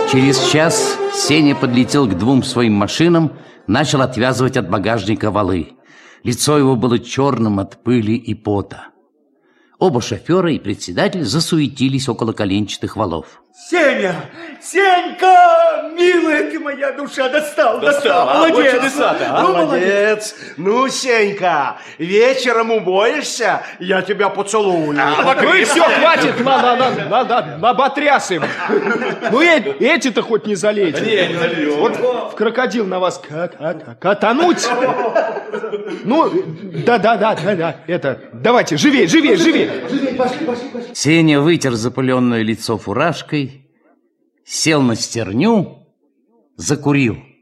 Через час Сеня подлетел к двум своим машинам, начал отвязывать от багажника валы. Лицо его было черным от пыли и пота. Оба шофера и председатель засуетились около коленчатых валов. Сеня! Сенька! Милая ты моя душа! Достал! Молодец! Молодец! Ну, Сенька, вечером умоешься, я тебя поцелую. Ну и все, хватит, на отряс им. Ну эти-то хоть не залейте. Вот в крокодил на вас катануть. Ну, да, это, давайте, живее. Сеня вытер запыленное лицо фуражкой, сел на стерню, закурил.